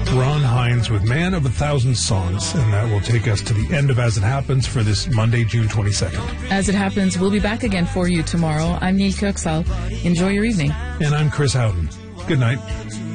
Ron Hines with Man of a Thousand Songs, and that will take us to the end of As It Happens for this Monday, June 22nd. As It Happens, we'll be back again for you tomorrow. I'm Neil Kirksall. Enjoy your evening. And I'm Chris Houghton. Good night.